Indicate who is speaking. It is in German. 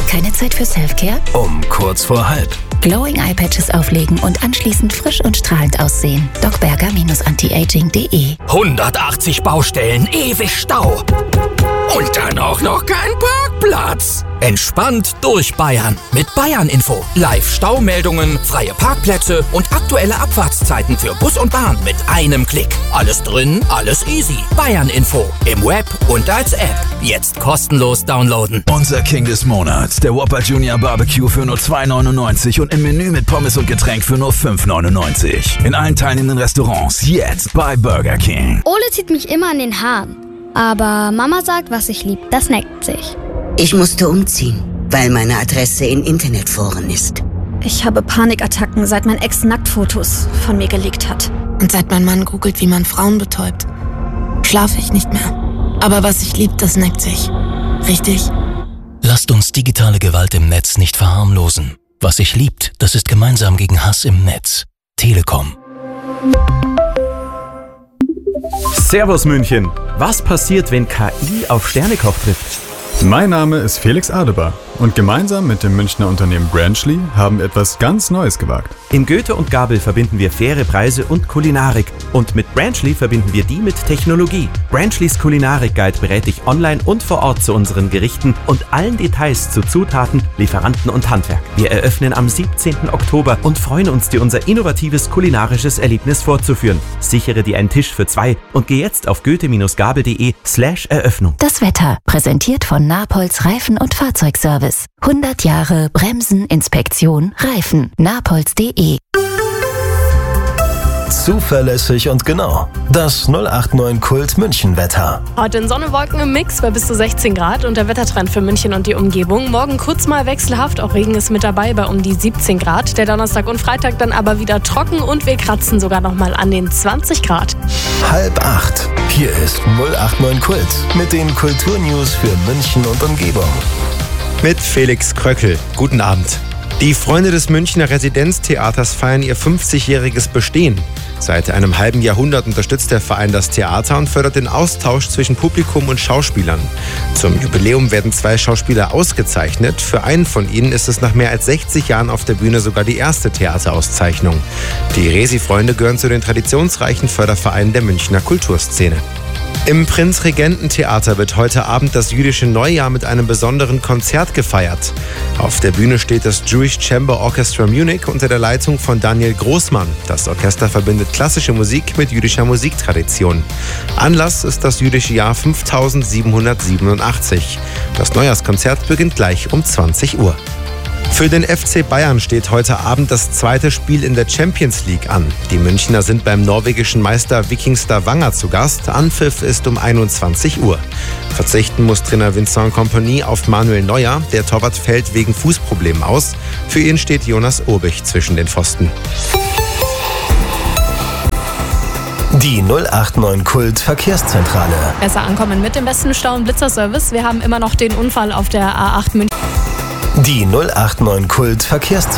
Speaker 1: Keine Zeit für Selfcare?
Speaker 2: Um kurz vor halb.
Speaker 1: Glowing Eye Patches auflegen und anschließend frisch und strahlend aussehen. docberger-antiaging.de
Speaker 2: 180 Baustellen, ewig Stau. Und dann auch noch kein Parkplatz. Entspannt durch Bayern mit Bayern-Info. Live-Staumeldungen, freie Parkplätze und aktuelle Abfahrtszeiten für Bus und Bahn mit einem Klick. Alles drin, alles easy. Bayern-Info. Im Web und als App. Jetzt kostenlos downloaden.
Speaker 3: Unser King des Monats, der Whopper Junior Barbecue für nur 2,99 und im Menü mit Pommes und Getränk für nur 5,99. In allen teilnehmenden Restaurants jetzt bei Burger King.
Speaker 4: Ole zieht mich immer an den Haaren. Aber Mama sagt, was ich lieb, das neckt sich.
Speaker 5: Ich musste umziehen, weil meine Adresse in Internetforen ist.
Speaker 6: Ich habe Panikattacken, seit mein Ex Nacktfotos von mir gelegt hat.
Speaker 7: Und seit mein Mann googelt, wie man Frauen betäubt, schlafe ich nicht mehr. Aber was ich lieb, das neckt sich. Richtig?
Speaker 8: Lasst uns digitale Gewalt im Netz nicht verharmlosen. Was sich liebt, das ist gemeinsam gegen Hass im Netz. Telekom.
Speaker 9: Servus München. Was passiert, wenn KI auf Sternekoch trifft?
Speaker 10: Mein Name ist Felix Adebar und gemeinsam mit dem Münchner Unternehmen Branchly haben wir etwas ganz Neues gewagt.
Speaker 9: In Goethe und Gabel verbinden wir faire Preise und Kulinarik. Und mit Branchly verbinden wir die mit Technologie. Branchlys Kulinarik-Guide berät dich online und vor Ort zu unseren Gerichten und allen Details zu Zutaten, Lieferanten und Handwerk. Wir eröffnen am 17. Oktober und freuen uns, dir unser innovatives kulinarisches Erlebnis vorzuführen. Sichere dir einen Tisch für zwei und geh jetzt auf goethe-gabel.de/Eröffnung.
Speaker 1: Das Wetter, präsentiert von Napolz Reifen- und Fahrzeugservice. 100 Jahre Bremsen, Inspektion, Reifen. Napolz.de.
Speaker 8: Zuverlässig und genau. Das 089 Kult München Wetter.
Speaker 11: Heute in Sonne, Wolken im Mix bei bis zu 16 Grad und der Wettertrend für München und die Umgebung. Morgen kurz mal wechselhaft, auch Regen ist mit dabei bei um die 17 Grad. Der Donnerstag und Freitag dann aber wieder trocken und wir kratzen sogar nochmal an den 20 Grad.
Speaker 8: 7:30. Hier ist 089 Kult mit den Kulturnews für München und Umgebung.
Speaker 12: Mit Felix Kröckel. Guten Abend. Die Freunde des Münchner Residenztheaters feiern ihr 50-jähriges Bestehen. Seit einem halben Jahrhundert unterstützt der Verein das Theater und fördert den Austausch zwischen Publikum und Schauspielern. Zum Jubiläum werden 2 Schauspieler ausgezeichnet. Für einen von ihnen ist es nach mehr als 60 Jahren auf der Bühne sogar die erste Theaterauszeichnung. Die Resi-Freunde gehören zu den traditionsreichen Fördervereinen der Münchner Kulturszene. Im Prinzregententheater wird heute Abend das jüdische Neujahr mit einem besonderen Konzert gefeiert. Auf der Bühne steht das Jewish Chamber Orchestra Munich unter der Leitung von Daniel Großmann. Das Orchester verbindet klassische Musik mit jüdischer Musiktradition. Anlass ist das jüdische Jahr 5787. Das Neujahrskonzert beginnt gleich um 20 Uhr. Für den FC Bayern steht heute Abend das zweite Spiel in der Champions League an. Die Münchner sind beim norwegischen Meister Viking Stavanger zu Gast. Anpfiff ist um 21 Uhr. Verzichten muss Trainer Vincent Kompany auf Manuel Neuer. Der Torwart fällt wegen Fußproblemen aus. Für ihn steht Jonas Urbich zwischen den Pfosten.
Speaker 8: Die 089 Kult Verkehrszentrale.
Speaker 11: Besser ankommen mit dem besten Stau- und Blitzerservice. Wir haben immer noch den Unfall auf der A8 München.
Speaker 8: Die 089 Kult Verkehrszentrale.